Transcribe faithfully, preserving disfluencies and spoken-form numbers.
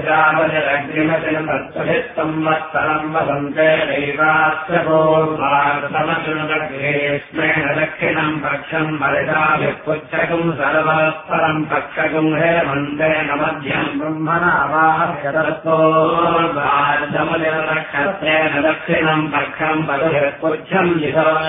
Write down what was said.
संवत्सरम् वसन्ते दैवास्यमचुनदग्रेस्मेण दक्षिणम् पक्षम् मरिदाभिपुच्छकम् सर्वपरम् पक्षकम् हेमन्तेन मध्यम् ब्रह्मणावाहयतोर्वार्धमुनिर्नक्षत्रेण दक्षिणम् पक्षम् पदभिपुच्छम्